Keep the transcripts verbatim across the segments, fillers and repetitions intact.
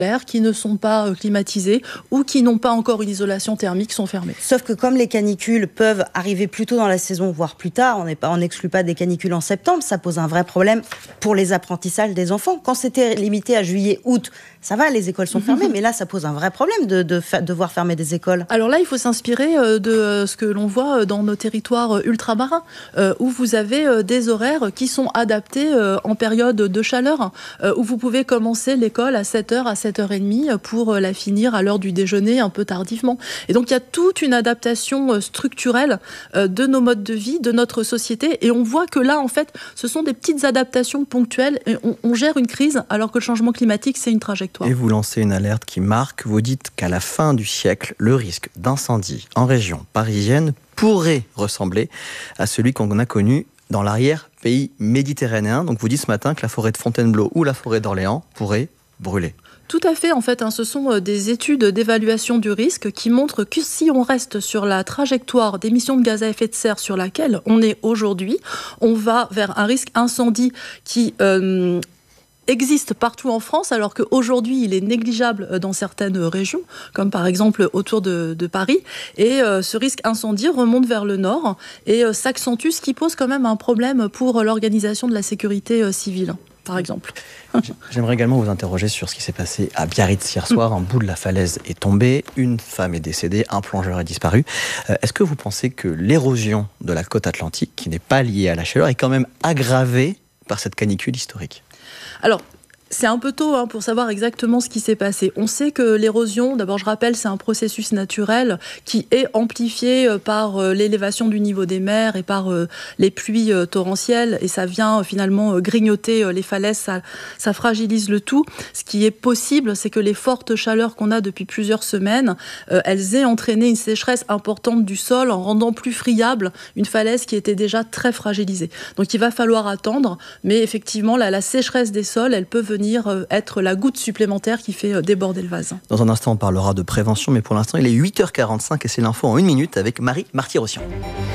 qui ne sont pas climatisés ou qui n'ont pas encore une isolation thermique sont fermés. Sauf que comme les canicules peuvent arriver plus tôt dans la saison, voire plus tard, on n'est pas, on n'exclut pas des canicules en septembre, ça pose un vrai problème pour les apprentissages des enfants. Quand c'était limité à juillet, août, ça va, les écoles sont fermées, mais là, ça pose un vrai problème de, de fa- devoir fermer des écoles. Alors là, il faut s'inspirer de ce que l'on voit dans nos territoires ultramarins, où vous avez des horaires qui sont adaptés en période de chaleur, où vous pouvez commencer l'école à sept heures, à sept heures trente pour la finir à l'heure du déjeuner un peu tardivement. Et donc il y a toute une adaptation structurelle de nos modes de vie, de notre société, et on voit que là en fait ce sont des petites adaptations ponctuelles et on, on gère une crise alors que le changement climatique c'est une trajectoire. Et vous lancez une alerte qui marque, vous dites qu'à la fin du siècle, le risque d'incendie en région parisienne pourrait ressembler à celui qu'on a connu dans l'arrière-pays méditerranéen. Donc vous dites ce matin que la forêt de Fontainebleau ou la forêt d'Orléans pourrait brûler. Tout à fait, en fait, hein, ce sont des études d'évaluation du risque qui montrent que si on reste sur la trajectoire d'émissions de gaz à effet de serre sur laquelle on est aujourd'hui, on va vers un risque incendie qui euh, existe partout en France, alors qu'aujourd'hui il est négligeable dans certaines régions, comme par exemple autour de, de Paris, et euh, ce risque incendie remonte vers le nord et euh, s'accentue, ce qui pose quand même un problème pour l'organisation de la sécurité euh, civile. Par exemple. J'aimerais également vous interroger sur ce qui s'est passé à Biarritz hier soir. Un bout de la falaise est tombé, une femme est décédée, un plongeur est disparu. Euh, est-ce que vous pensez que l'érosion de la côte atlantique, qui n'est pas liée à la chaleur, est quand même aggravée par cette canicule historique ? Alors, c'est un peu tôt hein, pour savoir exactement ce qui s'est passé. On sait que l'érosion, d'abord je rappelle, c'est un processus naturel qui est amplifié par euh, l'élévation du niveau des mers et par euh, les pluies euh, torrentielles, et ça vient euh, finalement euh, grignoter euh, les falaises, ça, ça fragilise le tout. Ce qui est possible, c'est que les fortes chaleurs qu'on a depuis plusieurs semaines, euh, elles aient entraîné une sécheresse importante du sol en rendant plus friable une falaise qui était déjà très fragilisée. Donc il va falloir attendre, mais effectivement la, la sécheresse des sols, elle peut venir être la goutte supplémentaire qui fait déborder le vase. Dans un instant, on parlera de prévention, mais pour l'instant, il est huit heures quarante-cinq et c'est l'info en une minute avec Marie Marty-Rossian.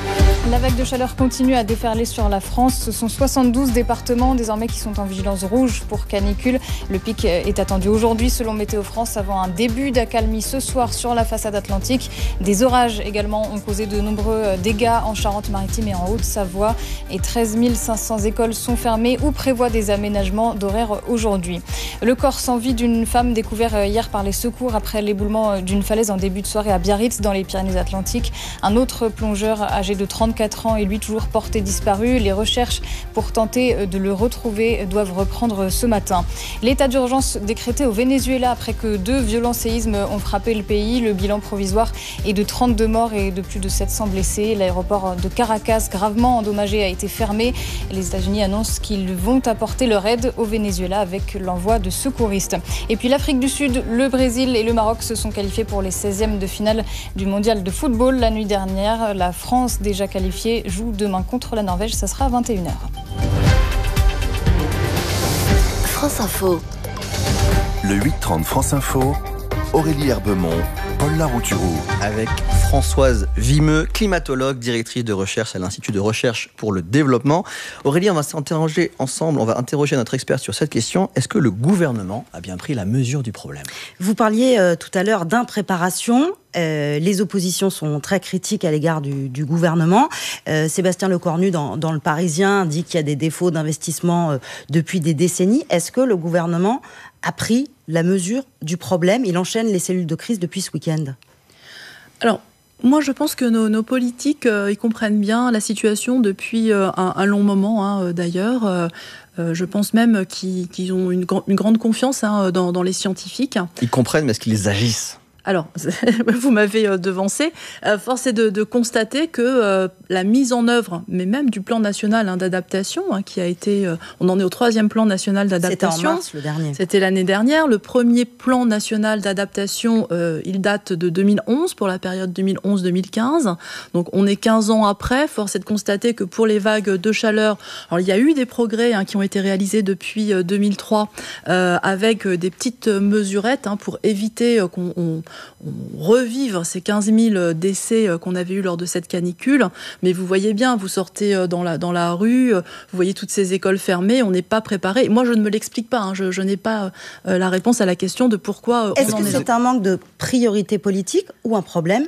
La vague de chaleur continue à déferler sur la France. Ce sont soixante-douze départements désormais qui sont en vigilance rouge pour canicule. Le pic est attendu aujourd'hui selon Météo France avant un début d'accalmie ce soir sur la façade atlantique. Des orages également ont causé de nombreux dégâts en Charente-Maritime et en Haute-Savoie. Et treize mille cinq cents écoles sont fermées ou prévoient des aménagements d'horaires aujourd'hui. Le corps sans vie d'une femme découvert hier par les secours après l'éboulement d'une falaise en début de soirée à Biarritz dans les Pyrénées-Atlantiques. Un autre plongeur âgé de trente-quatre ans et lui toujours porté disparu. Les recherches pour tenter de le retrouver doivent reprendre ce matin. L'état d'urgence décrété au Venezuela après que deux violents séismes ont frappé le pays. Le bilan provisoire est de trente-deux morts et de plus de sept cents blessés. L'aéroport de Caracas, gravement endommagé, a été fermé. Les États-Unis annoncent qu'ils vont apporter leur aide au Venezuela avec l'envoi de secouristes. Et puis l'Afrique du Sud, le Brésil et le Maroc se sont qualifiés pour les seizièmes de finale du mondial de football la nuit dernière. La France, déjà qualifiée, joue demain contre la Norvège, ça sera à vingt et une heures. France Info. Le huit trente France Info, Aurélie Herbemont, Paul Larouturou. Avec Françoise Vimeux, climatologue, directrice de recherche à l'Institut de recherche pour le développement. Aurélie, on va s'interroger ensemble, on va interroger notre expert sur cette question. Est-ce que le gouvernement a bien pris la mesure du problème ? Vous parliez euh, tout à l'heure d'impréparation. Euh, les oppositions sont très critiques à l'égard du, du gouvernement. Euh, Sébastien Lecornu, dans, dans Le Parisien, dit qu'il y a des défauts d'investissement euh, depuis des décennies. Est-ce que le gouvernement a pris la mesure du problème ? Il enchaîne les cellules de crise depuis ce week-end. Alors, moi, je pense que nos, nos politiques, euh, ils comprennent bien la situation depuis euh, un, un long moment, hein, d'ailleurs. Euh, euh, je pense même qu'ils, qu'ils ont une, une grande confiance hein, dans, dans les scientifiques. Ils comprennent, mais est-ce qu'ils agissent ? Alors, vous m'avez devancé. Euh, force est de, de constater que euh, la mise en œuvre, mais même du plan national hein, d'adaptation, hein, qui a été... Euh, on en est au troisième plan national d'adaptation. C'était en mars, le dernier. C'était l'année dernière. Le premier plan national d'adaptation, euh, il date de deux mille onze, pour la période deux mille onze deux mille quinze. Donc, on est quinze ans après. Force est de constater que pour les vagues de chaleur, alors, il y a eu des progrès hein, qui ont été réalisés depuis euh, deux mille trois, euh, avec euh, des petites mesurettes hein, pour éviter euh, qu'on... On, on revive ces quinze mille décès qu'on avait eus lors de cette canicule. Mais vous voyez bien, vous sortez dans la, dans la rue, vous voyez toutes ces écoles fermées, on n'est pas préparé. Moi, je ne me l'explique pas, hein, je, je n'ai pas euh, la réponse à la question de pourquoi Est-ce on en que est c'est là. un manque de priorité politique ou un problème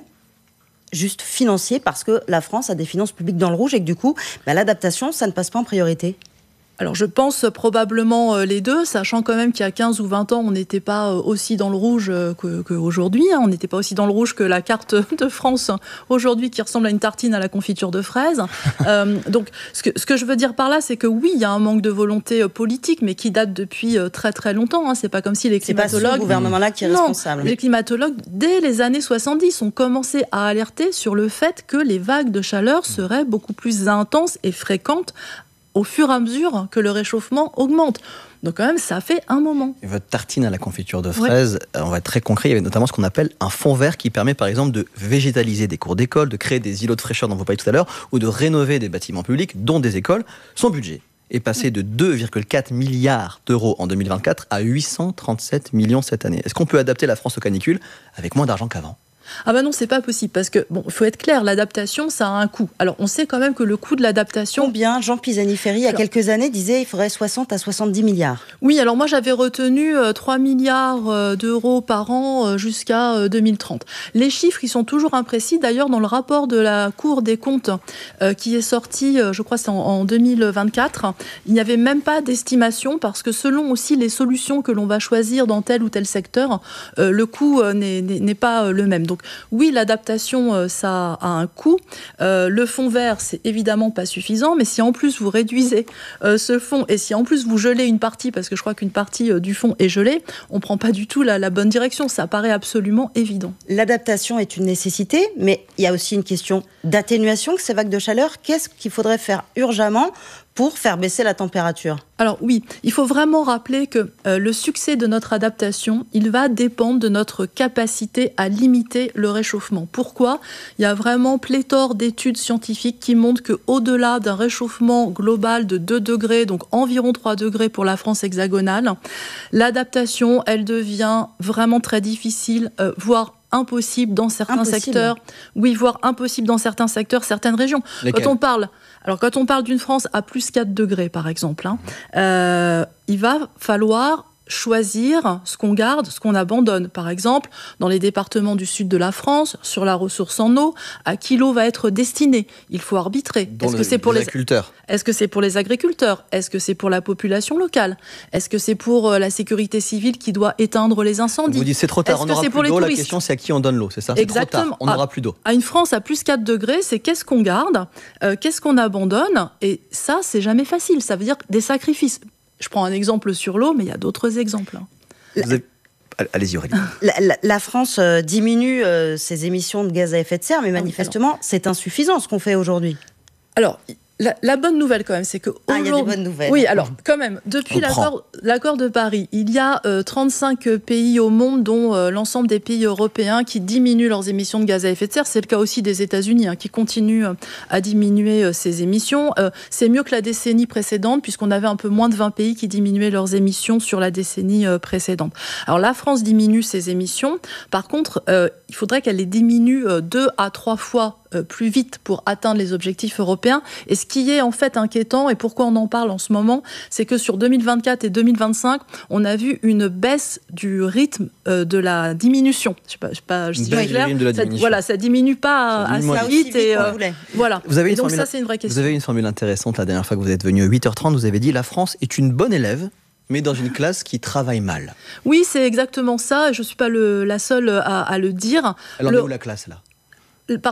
juste financier, parce que la France a des finances publiques dans le rouge et que du coup, bah, l'adaptation, ça ne passe pas en priorité? Alors je pense probablement les deux, sachant quand même qu'il y a quinze ou vingt ans, on n'était pas aussi dans le rouge qu'aujourd'hui. Hein. On n'était pas aussi dans le rouge que la carte de France aujourd'hui, qui ressemble à une tartine à la confiture de fraises. euh, donc ce que, ce que je veux dire par là, c'est que oui, il y a un manque de volonté politique, mais qui date depuis très très longtemps. Hein. C'est pas comme si les climatologues... C'est pas ce gouvernement-là qui est non, responsable. Les climatologues, dès les années soixante-dix, ont commencé à alerter sur le fait que les vagues de chaleur seraient beaucoup plus intenses et fréquentes au fur et à mesure que le réchauffement augmente. Donc quand même, ça fait un moment. Et votre tartine à la confiture de fraises, ouais. On va être très concret, il y avait notamment ce qu'on appelle un fond vert qui permet par exemple de végétaliser des cours d'école, de créer des îlots de fraîcheur dont vous parliez tout à l'heure, ou de rénover des bâtiments publics, dont des écoles. Son budget est passé de deux virgule quatre milliards d'euros en deux mille vingt-quatre à huit cent trente-sept millions cette année. Est-ce qu'on peut adapter la France aux canicules avec moins d'argent qu'avant ? Ah ben non, c'est pas possible, parce que, bon, il faut être clair, l'adaptation, ça a un coût. Alors, on sait quand même que le coût de l'adaptation... Combien ? Jean Pisani-Ferry, il y a alors, quelques années, disait qu'il faudrait soixante à soixante-dix milliards. Oui, alors moi, j'avais retenu euh, trois milliards euh, d'euros par an euh, jusqu'à euh, deux mille trente. Les chiffres, ils sont toujours imprécis. D'ailleurs, dans le rapport de la Cour des comptes euh, qui est sorti, euh, je crois c'est en, en deux mille vingt-quatre, il n'y avait même pas d'estimation, parce que selon aussi les solutions que l'on va choisir dans tel ou tel secteur, euh, le coût euh, n'est, n'est, n'est pas euh, le même. Donc, oui, l'adaptation, euh, ça a un coût. Euh, le fonds vert, c'est évidemment pas suffisant, mais si en plus vous réduisez euh, ce fonds et si en plus vous gelez une partie, parce que je crois qu'une partie euh, du fonds est gelée, on ne prend pas du tout la, la bonne direction. Ça paraît absolument évident. L'adaptation est une nécessité, mais il y a aussi une question d'atténuation de ces vagues de chaleur. Qu'est-ce qu'il faudrait faire urgemment pour faire baisser la température ? Alors oui, il faut vraiment rappeler que euh, le succès de notre adaptation, il va dépendre de notre capacité à limiter le réchauffement. Pourquoi ? Il y a vraiment pléthore d'études scientifiques qui montrent qu'au-delà d'un réchauffement global de deux degrés, donc environ trois degrés pour la France hexagonale, l'adaptation, elle devient vraiment très difficile, euh, voire impossible dans certains impossible. secteurs. Oui, voire impossible dans certains secteurs, certaines régions. Lesquelles ? Quand on parle, alors quand on parle d'une France à plus quatre degrés, par exemple, hein, euh, il va falloir choisir ce qu'on garde, ce qu'on abandonne. Par exemple, dans les départements du sud de la France, sur la ressource en eau, à qui l'eau va être destinée. Il faut arbitrer. Dans Est-ce le, que c'est pour les agriculteurs ? Est-ce que c'est pour les agriculteurs ? Est-ce que c'est pour la population locale ? Est-ce que c'est pour la sécurité civile qui doit éteindre les incendies ? Vous dites c'est trop tard, Est-ce on que n'aura c'est plus pour les d'eau. La touristes ? question c'est à qui on donne l'eau, c'est ça ? Exactement. C'est trop tard, on n'aura plus d'eau. À une France à plus quatre degrés, c'est qu'est-ce qu'on garde, euh, qu'est-ce qu'on abandonne ? Et ça, c'est jamais facile. Ça veut dire des sacrifices. Je prends un exemple sur l'eau, mais il y a d'autres exemples. Vous avez... Allez-y Aurélie. La, la, la France euh, diminue euh, ses émissions de gaz à effet de serre, mais manifestement, alors, c'est insuffisant ce qu'on fait aujourd'hui. Alors, la, la bonne nouvelle quand même, c'est que ah, il y a des bonnes nouvelles. Oui, alors quand même, depuis l'accord, l'accord de Paris, il y a euh, trente-cinq pays au monde, dont euh, l'ensemble des pays européens, qui diminuent leurs émissions de gaz à effet de serre. C'est le cas aussi des États-Unis, hein, qui continuent euh, à diminuer euh, ces émissions. Euh, c'est mieux que la décennie précédente, puisqu'on avait un peu moins de vingt pays qui diminuaient leurs émissions sur la décennie euh, précédente. Alors la France diminue ses émissions. Par contre, euh, il faudrait qu'elle les diminue euh, deux à trois fois Euh, plus vite pour atteindre les objectifs européens. Et ce qui est en fait inquiétant, et pourquoi on en parle en ce moment, c'est que sur deux mille vingt-quatre et deux mille vingt-cinq, on a vu une baisse du rythme euh, de la diminution. Je sais pas, je sais pas, je suis pas clair. Ça, voilà, ça diminue pas assez vite. vite et, euh, voilà. Vous avez et une donc formule, ça, c'est une vraie question. Vous avez une formule intéressante la dernière fois que vous êtes venu à huit heures trente. Vous avez dit la France est une bonne élève, mais dans une classe qui travaille mal. Oui, c'est exactement ça. Je ne suis pas le, la seule à, à le dire. Alors, le... où la classe là ? Pardon ?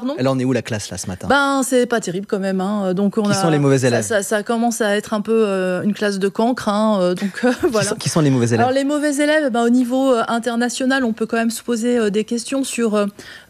Elle en est où la classe là ce matin ? Ben c'est pas terrible quand même. Hein. Donc on qui a, sont les mauvais élèves ? ça, ça, ça commence à être un peu euh, une classe de cancre. Hein. Donc euh, voilà. Qui sont, qui sont les mauvais élèves ? Alors les mauvais élèves, ben, au niveau euh, international, on peut quand même se poser euh, des questions sur euh,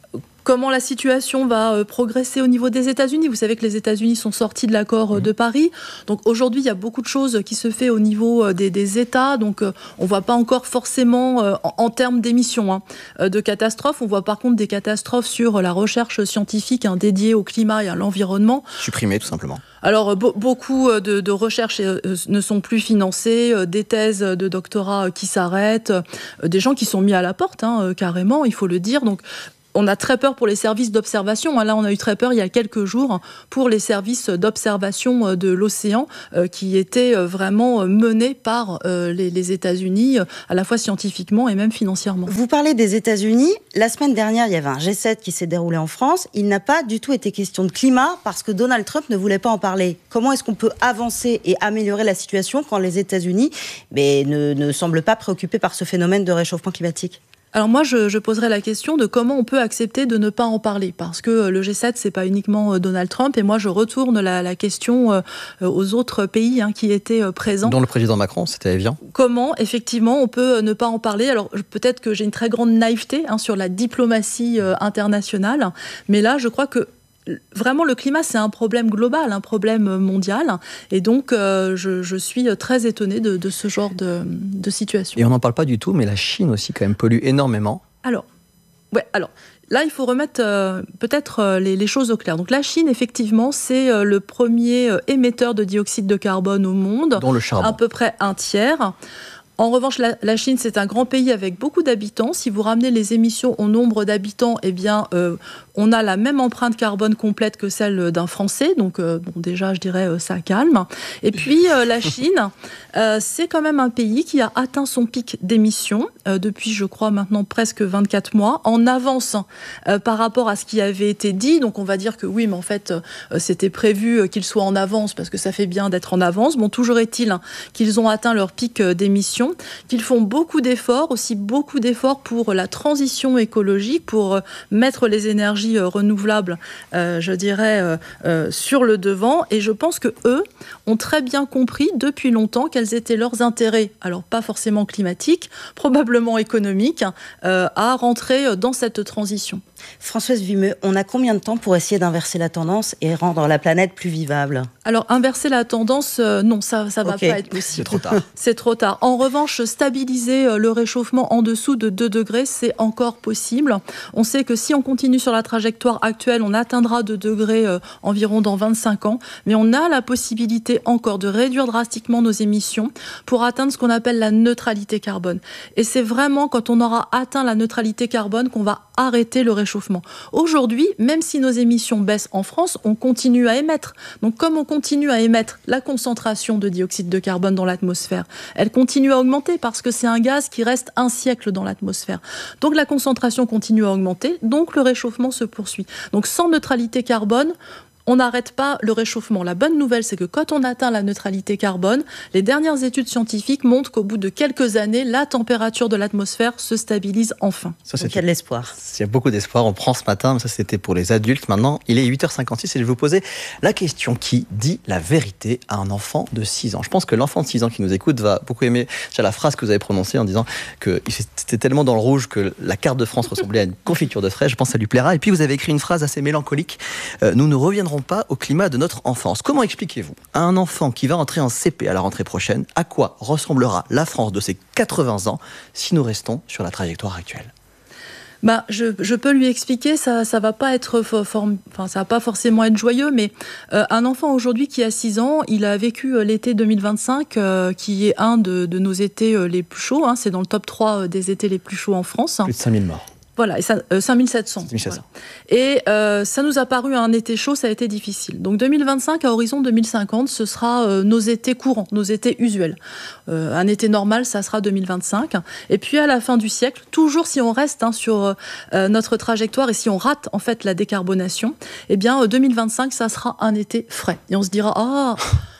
comment la situation va euh, progresser au niveau des États-Unis. Vous savez que les États-Unis sont sortis de l'accord euh, de Paris. Donc aujourd'hui, il y a beaucoup de choses qui se font au niveau euh, des, des États. Donc euh, on ne voit pas encore forcément, euh, en, en termes d'émissions, hein, euh, de catastrophes. On voit par contre des catastrophes sur la recherche scientifique hein, dédiée au climat et à l'environnement. Supprimées, tout simplement. Alors, be- beaucoup de, de recherches euh, ne sont plus financées, euh, des thèses de doctorat qui s'arrêtent, euh, des gens qui sont mis à la porte, hein, euh, carrément, il faut le dire. Donc, on a très peur pour les services d'observation. Là, on a eu très peur il y a quelques jours pour les services d'observation de l'océan euh, qui étaient vraiment menés par euh, les, les États-Unis, à la fois scientifiquement et même financièrement. Vous parlez des États-Unis. La semaine dernière, il y avait un G sept qui s'est déroulé en France. Il n'a pas du tout été question de climat parce que Donald Trump ne voulait pas en parler. Comment est-ce qu'on peut avancer et améliorer la situation quand les États-Unis mais, ne, ne semblent pas préoccupés par ce phénomène de réchauffement climatique ? Alors moi, je, je poserais la question de comment on peut accepter de ne pas en parler, parce que le G sept, c'est pas uniquement Donald Trump, et moi je retourne la, la question aux autres pays hein, qui étaient présents. Dont le président Macron, c'était évident. Comment, effectivement, on peut ne pas en parler ? Alors peut-être que j'ai une très grande naïveté hein, sur la diplomatie euh, internationale, mais là, je crois que vraiment, le climat, c'est un problème global, un problème mondial. Et donc, euh, je, je suis très étonnée de, de ce genre de, de situation. Et on n'en parle pas du tout, mais la Chine aussi, quand même, pollue énormément. Alors, ouais, alors... Là, il faut remettre euh, peut-être euh, les, les choses au clair. Donc la Chine, effectivement, c'est euh, le premier euh, émetteur de dioxyde de carbone au monde. Dont le charbon. À peu près un tiers. En revanche, la, la Chine, c'est un grand pays avec beaucoup d'habitants. Si vous ramenez les émissions au nombre d'habitants, eh bien, euh, on a la même empreinte carbone complète que celle d'un Français. Donc, euh, bon, déjà, je dirais, euh, ça calme. Et puis, euh, la Chine, euh, c'est quand même un pays qui a atteint son pic d'émissions euh, depuis, je crois, maintenant presque vingt-quatre mois, en avance euh, par rapport à ce qui avait été dit. Donc, on va dire que oui, mais en fait, euh, c'était prévu euh, qu'il soit en avance parce que ça fait bien d'être en avance. Bon, toujours est-il hein, qu'ils ont atteint leur pic euh, d'émissions, qu'ils font beaucoup d'efforts, aussi beaucoup d'efforts pour la transition écologique, pour mettre les énergies renouvelables, euh, je dirais, euh, euh, sur le devant. Et je pense qu'eux ont très bien compris depuis longtemps quels étaient leurs intérêts, alors pas forcément climatiques, probablement économiques, euh, à rentrer dans cette transition. Françoise Vimeux, on a combien de temps pour essayer d'inverser la tendance et rendre la planète plus vivable ? Alors, inverser la tendance, euh, non, ça ne va okay. pas être possible. C'est trop tard. C'est trop tard. En revanche, stabiliser le réchauffement en dessous de deux degrés, c'est encore possible. On sait que si on continue sur la trajectoire actuelle, on atteindra deux degrés euh, environ dans vingt-cinq ans. Mais on a la possibilité encore de réduire drastiquement nos émissions pour atteindre ce qu'on appelle la neutralité carbone. Et c'est vraiment quand on aura atteint la neutralité carbone qu'on va arrêter le réchauffement. Aujourd'hui, même si nos émissions baissent en France, on continue à émettre. Donc comme on continue à émettre, la concentration de dioxyde de carbone dans l'atmosphère, elle continue à augmenter parce que c'est un gaz qui reste un siècle dans l'atmosphère. Donc la concentration continue à augmenter, donc le réchauffement se poursuit. Donc sans neutralité carbone, on n'arrête pas le réchauffement. La bonne nouvelle, c'est que quand on atteint la neutralité carbone, les dernières études scientifiques montrent qu'au bout de quelques années, la température de l'atmosphère se stabilise enfin. Ça, Donc il y a de l'espoir. Il y a beaucoup d'espoir. On prend ce matin, mais ça c'était pour les adultes. Maintenant, il est huit heures cinquante-six et je vais vous poser la question: qui dit la vérité à un enfant de six ans ? Je pense que l'enfant de six ans qui nous écoute va beaucoup aimer la phrase que vous avez prononcée en disant que c'était tellement dans le rouge que la carte de France ressemblait à une confiture de fraises. Je pense que ça lui plaira. Et puis vous avez écrit une phrase assez mélancolique. Euh, nous ne reviendrons pas au climat de notre enfance. Comment expliquez-vous à un enfant qui va entrer en C P à la rentrée prochaine à quoi ressemblera la France de ses quatre-vingts ans si nous restons sur la trajectoire actuelle ? Bah, je, je peux lui expliquer, ça, ça va pas être, for, for, enfin, ça va pas forcément être joyeux, mais euh, un enfant aujourd'hui qui a six ans, il a vécu euh, l'été deux mille vingt-cinq, euh, qui est un de, de nos étés euh, les plus chauds. Hein, c'est dans le top trois euh, des étés les plus chauds en France. Plus de cinq mille morts. Voilà, et ça, euh, cinq mille sept cents. cinq mille sept cents. Voilà. Et euh, ça nous a paru un été chaud, ça a été difficile. Donc deux mille vingt-cinq à horizon deux mille cinquante, ce sera euh, nos étés courants, nos étés usuels. Euh, un été normal, ça sera deux mille vingt-cinq. Et puis à la fin du siècle, toujours si on reste hein, sur euh, notre trajectoire et si on rate en fait la décarbonation, eh bien euh, deux mille vingt-cinq, ça sera un été frais. Et on se dira ah,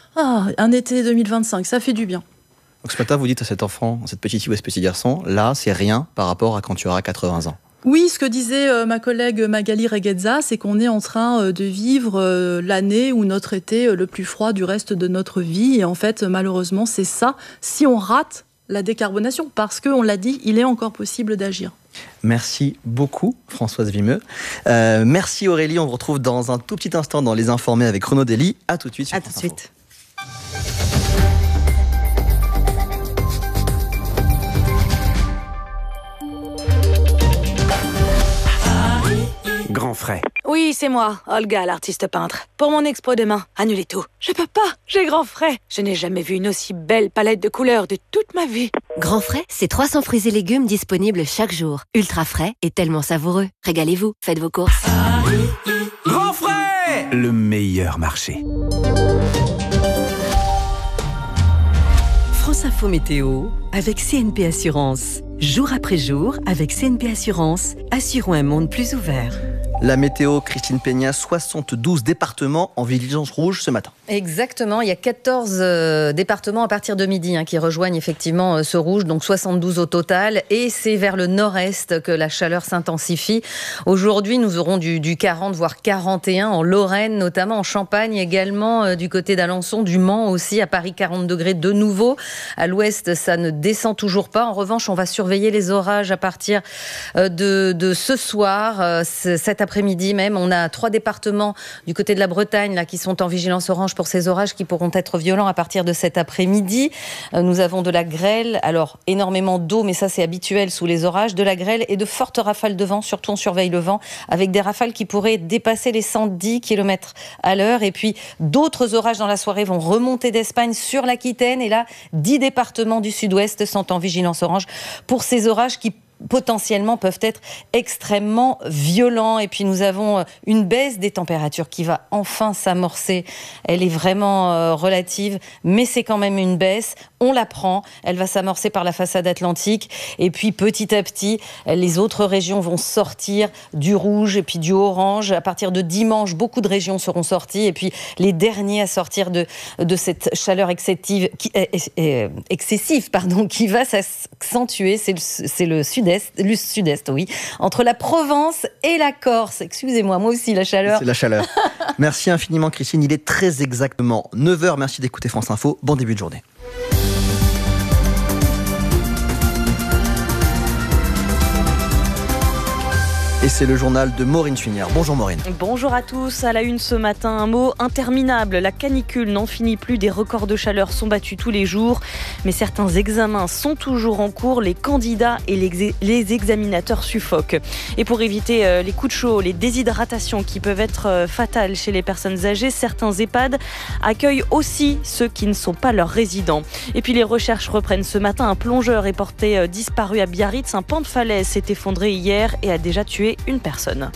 ah un été deux mille vingt-cinq, ça fait du bien. Donc ce matin, vous dites à cet enfant, cette petite fille ou à ce petit garçon, là, c'est rien par rapport à quand tu auras quatre-vingts ans. Oui, ce que disait euh, ma collègue Magali Reguezza, c'est qu'on est en train euh, de vivre euh, l'année ou notre été euh, le plus froid du reste de notre vie. Et en fait, malheureusement, c'est ça si on rate la décarbonation. Parce qu'on l'a dit, il est encore possible d'agir. Merci beaucoup Françoise Vimeux. Euh, merci Aurélie, on vous retrouve dans un tout petit instant dans Les Informés avec Renaud Dely. À tout de suite sur À tout de suite. Grand frais. Oui, c'est moi, Olga, l'artiste peintre. Pour mon expo demain, annulez tout. Je peux pas, j'ai grand frais. Je n'ai jamais vu une aussi belle palette de couleurs de toute ma vie. Grand frais, c'est trois cents fruits et légumes disponibles chaque jour. Ultra frais et tellement savoureux. Régalez-vous, faites vos courses. Grand frais, le meilleur marché. France Info Météo avec C N P Assurance. Jour après jour, avec C N P Assurance, assurons un monde plus ouvert. La météo, Christine Peña, soixante-douze départements en vigilance rouge ce matin. Exactement, il y a quatorze euh, départements à partir de midi hein, qui rejoignent effectivement euh, ce rouge, donc soixante-douze au total. Et c'est vers le nord-est que la chaleur s'intensifie. Aujourd'hui, nous aurons du, du quarante, voire quarante et un en Lorraine, notamment en Champagne également, euh, du côté d'Alençon, du Mans aussi, à Paris quarante degrés de nouveau. À l'ouest, ça ne descend toujours pas. En revanche, on va surveiller les orages à partir euh, de, de ce soir, euh, cet après-midi même. On a trois départements du côté de la Bretagne là, qui sont en vigilance orange pour ces orages qui pourront être violents à partir de cet après-midi. Euh, nous avons de la grêle, alors énormément d'eau, mais ça c'est habituel sous les orages, de la grêle et de fortes rafales de vent, surtout on surveille le vent, avec des rafales qui pourraient dépasser les cent dix kilomètres à l'heure. Et puis d'autres orages dans la soirée vont remonter d'Espagne sur l'Aquitaine. Et là, dix départements du sud-ouest sont en vigilance orange pour ces orages qui potentiellement peuvent être extrêmement violents. Et puis nous avons une baisse des températures qui va enfin s'amorcer. Elle est vraiment euh, relative, mais c'est quand même une baisse. On la prend. Elle va s'amorcer par la façade atlantique. Et puis petit à petit, les autres régions vont sortir du rouge et puis du orange. À partir de dimanche, beaucoup de régions seront sorties. Et puis les derniers à sortir de, de cette chaleur excessive, qui, euh, excessive pardon, qui va s'accentuer, c'est le, c'est le sud. Le sud-est, oui, entre la Provence et la Corse. Excusez-moi, moi aussi, la chaleur. C'est la chaleur. Merci infiniment, Christine. Il est très exactement neuf heures. Merci d'écouter France Info. Bon début de journée. Et c'est le journal de Maureen Suignard. Bonjour Maureen. Bonjour à tous. À la une ce matin, un mot interminable. La canicule n'en finit plus. Des records de chaleur sont battus tous les jours. Mais certains examens sont toujours en cours. Les candidats et les, les examinateurs suffoquent. Et pour éviter les coups de chaud, les déshydratations qui peuvent être fatales chez les personnes âgées, certains EHPAD accueillent aussi ceux qui ne sont pas leurs résidents. Et puis les recherches reprennent ce matin. Un plongeur est porté disparu à Biarritz. Un pan de falaise s'est effondré hier et a déjà tué une personne.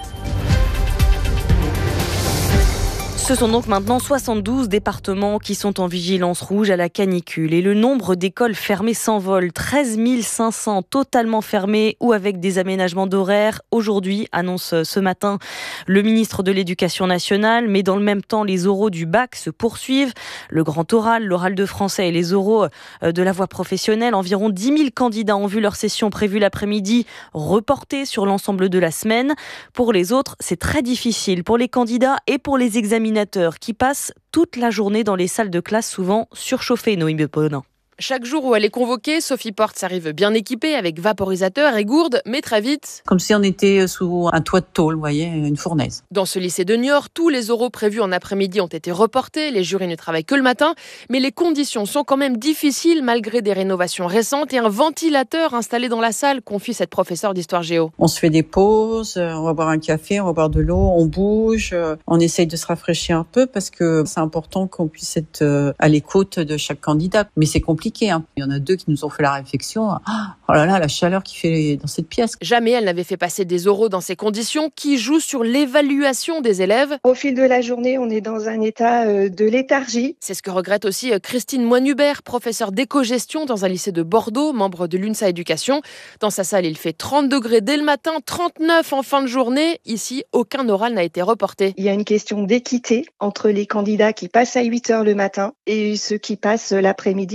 Ce sont donc maintenant soixante-douze départements qui sont en vigilance rouge à la canicule. Et le nombre d'écoles fermées s'envole. treize mille cinq cents totalement fermées ou avec des aménagements d'horaires. Aujourd'hui, annonce ce matin le ministre de l'Éducation nationale. Mais dans le même temps, les oraux du bac se poursuivent. Le grand oral, l'oral de français et les oraux de la voie professionnelle. Environ dix mille candidats ont vu leur session prévue l'après-midi reportée sur l'ensemble de la semaine. Pour les autres, c'est très difficile. Pour les candidats et pour les examinateurs qui passent toute la journée dans les salles de classe, souvent surchauffées, Noémie Bonin. Chaque jour où elle est convoquée, Sophie Portes arrive bien équipée avec vaporisateur et gourde, mais très vite... Comme si on était sous un toit de tôle, vous voyez, une fournaise. Dans ce lycée de Niort, tous les oraux prévus en après-midi ont été reportés, les jurys ne travaillent que le matin, mais les conditions sont quand même difficiles malgré des rénovations récentes et un ventilateur installé dans la salle, confie cette professeure d'histoire géo. On se fait des pauses, on va boire un café, on va boire de l'eau, on bouge, on essaye de se rafraîchir un peu parce que c'est important qu'on puisse être à l'écoute de chaque candidat, mais c'est compliqué. Il y en a deux qui nous ont fait la réflexion. Oh là là, la chaleur qu'il fait dans cette pièce. Jamais elle n'avait fait passer des oraux dans ces conditions qui jouent sur l'évaluation des élèves. Au fil de la journée, on est dans un état de léthargie. C'est ce que regrette aussi Christine Moine-Hubert, professeure d'éco-gestion dans un lycée de Bordeaux, membre de l'UNSA Éducation. Dans sa salle, il fait trente degrés dès le matin, trente-neuf en fin de journée. Ici, aucun oral n'a été reporté. Il y a une question d'équité entre les candidats qui passent à huit heures le matin et ceux qui passent l'après-midi à seize heures.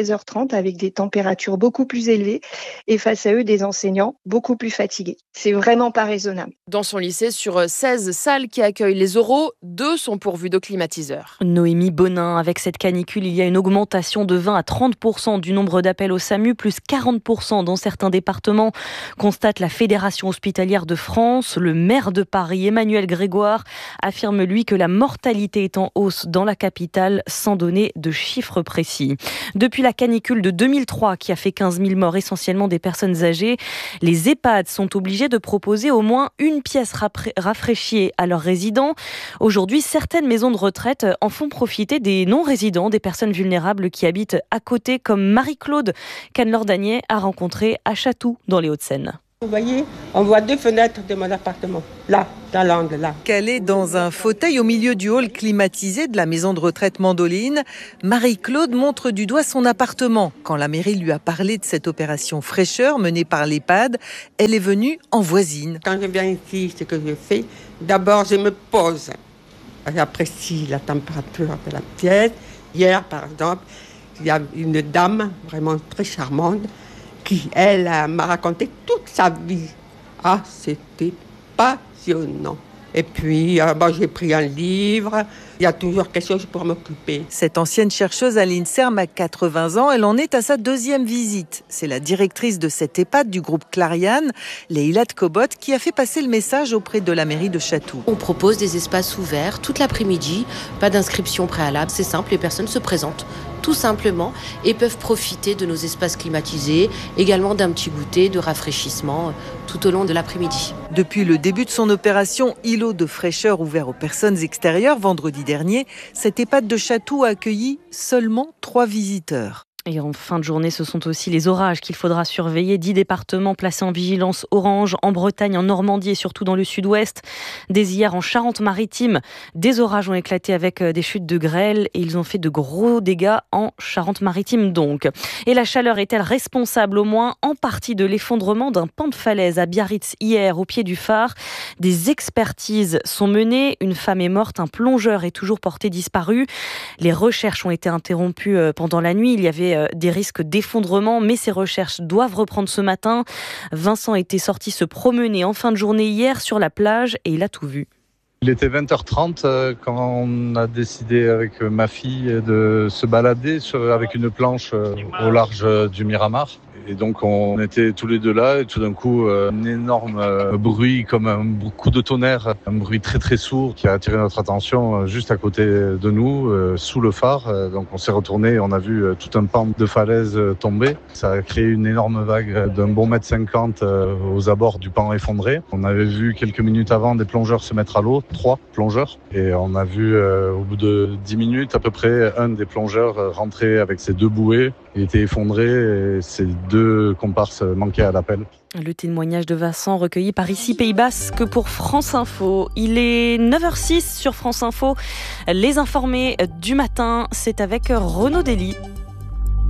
treize heures trente avec des températures beaucoup plus élevées et face à eux des enseignants beaucoup plus fatigués. C'est vraiment pas raisonnable. Dans son lycée, sur seize salles qui accueillent les oraux, deux sont pourvues de climatiseurs. Noémie Bonin, avec cette canicule, il y a une augmentation de vingt à trente pour cent du nombre d'appels au SAMU, plus quarante pour cent dans certains départements, constate la Fédération hospitalière de France. Le maire de Paris, Emmanuel Grégoire, affirme lui que la mortalité est en hausse dans la capitale, sans donner de chiffres précis. Depuis la canicule de deux mille trois, qui a fait quinze mille morts, essentiellement des personnes âgées, les EHPAD sont obligés de proposer au moins une pièce rafraîchie à leurs résidents. Aujourd'hui, certaines maisons de retraite en font profiter des non-résidents, des personnes vulnérables qui habitent à côté, comme Marie-Claude qu'Anne-Laure Danier a rencontrée à Chatou, dans les Hauts-de-Seine. Vous voyez, on voit deux fenêtres de mon appartement, là, dans l'angle, là. Calée dans un fauteuil au milieu du hall climatisé de la maison de retraite Mandoline, Marie-Claude montre du doigt son appartement. Quand la mairie lui a parlé de cette opération fraîcheur menée par l'EHPAD, elle est venue en voisine. Quand je viens ici, ce que je fais, d'abord je me pose. J'apprécie la température de la pièce. Hier, par exemple, il y a une dame vraiment très charmante qui, elle, m'a raconté toute sa vie. Ah, c'était passionnant. Et puis, euh, bon, j'ai pris un livre. Il y a toujours quelque chose pour m'occuper. Cette ancienne chercheuse à l'INSERM a quatre-vingts ans. Elle en est à sa deuxième visite. C'est la directrice de cette EHPAD du groupe Clariane, Leïla Tkobot, qui a fait passer le message auprès de la mairie de Chatou. On propose des espaces ouverts toute l'après-midi, pas d'inscription préalable. C'est simple, les personnes se présentent tout simplement et peuvent profiter de nos espaces climatisés, également d'un petit goûter de rafraîchissement tout au long de l'après-midi. Depuis le début de son opération Îlot de fraîcheur ouvert aux personnes extérieures vendredi dernier, cette EHPAD de Chatou a accueilli seulement trois visiteurs. Et en fin de journée, ce sont aussi les orages qu'il faudra surveiller. Dix départements placés en vigilance orange, en Bretagne, en Normandie et surtout dans le sud-ouest. Dès hier, en Charente-Maritime, des orages ont éclaté avec des chutes de grêle et ils ont fait de gros dégâts en Charente-Maritime donc. Et la chaleur est-elle responsable au moins en partie de l'effondrement d'un pan de falaise à Biarritz hier au pied du phare? Des expertises sont menées. Une femme est morte, un plongeur est toujours porté disparu. Les recherches ont été interrompues pendant la nuit. Il y avait des risques d'effondrement, mais ces recherches doivent reprendre ce matin. Vincent était sorti se promener en fin de journée hier sur la plage et il a tout vu. Il était vingt heures trente quand on a décidé avec ma fille de se balader sur, avec une planche au large du Miramar. Et donc on était tous les deux là et tout d'un coup un énorme bruit comme un coup de tonnerre, un bruit très très sourd qui a attiré notre attention juste à côté de nous, sous le phare. Donc on s'est retourné et on a vu tout un pan de falaise tomber. Ça a créé une énorme vague d'un bon mètre cinquante aux abords du pan effondré. On avait vu quelques minutes avant des plongeurs se mettre à l'eau, trois plongeurs. Et on a vu au bout de dix minutes à peu près un des plongeurs rentrer avec ses deux bouées. Il était effondré et ses deux comparses manquaient à l'appel. Le témoignage de Vincent recueilli par Ici Pays Basque pour France Info. Il est neuf heures six sur France Info. Les informés du matin, c'est avec Renaud Dely.